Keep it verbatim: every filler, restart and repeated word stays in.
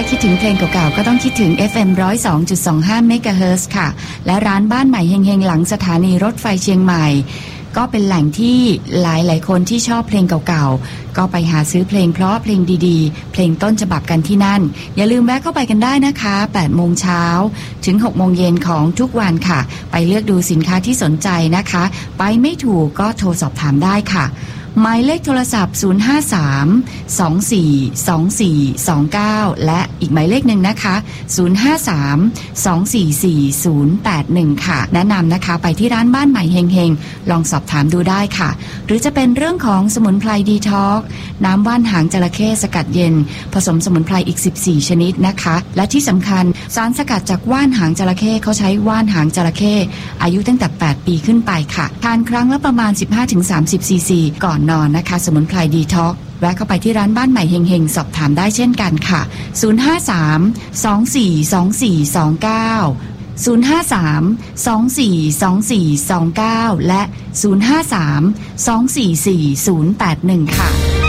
คิดถึงเพลงเก่าๆก็ต้องคิดถึง เอฟ เอ็ม หนึ่งศูนย์สองจุดสองห้า เมกะเฮิรตซ์ค่ะและร้านบ้านใหม่เฮงๆหลังสถานีรถไฟเชียงใหม่ก็เป็นแหล่งที่หลายๆคนที่ชอบเพลงเก่าๆก็ไปหาซื้อเพลงเพราะเพลงดีๆเพลงต้นฉบับกันที่นั่นอย่าลืมแวะเข้าไปกันได้นะคะแปดโมงเช้าถึงหกโมงเย็นของทุกวันค่ะไปเลือกดูสินค้าที่สนใจนะคะไปไม่ถูกก็โทรสอบถามได้ค่ะหมายเลขโทรศัพท์ศูนย์ ห้า สาม สอง สี่ สอง สี่ สอง เก้าและอีกหมายเลขหนึ่งนะคะศูนย์ ห้า สาม สอง สี่ สี่ ศูนย์ แปด หนึ่งค่ะแนะนำนะคะไปที่ร้านบ้านใหม่เฮงๆลองสอบถามดูได้ค่ะหรือจะเป็นเรื่องของสมุนไพรดีท็อกซ์น้ำว่านหางจระเข้สกัดเย็นผสมสมุนไพรอีกสิบสี่ชนิดนะคะและที่สำคัญสารสกัดจากว่านหางจระเข้เขาใช้ว่านหางจระเข้อายุตั้งแต่แปดปีขึ้นไปค่ะทานครั้งละประมาณ สิบห้าถึงสามสิบ ซีซีก่อนนอนนะคะสมุนไพรดีท็อกซ์แวะเข้าไปที่ร้านบ้านใหม่เฮงๆสอบถามได้เช่นกันค่ะศูนย์ ห้า สาม สอง สี่ สอง สี่ สอง เก้า ศูนย์ ห้า สาม สอง สี่ สอง สี่ สอง เก้าและศูนย์ ห้า สาม สอง สี่ สี่ ศูนย์ แปด หนึ่งค่ะ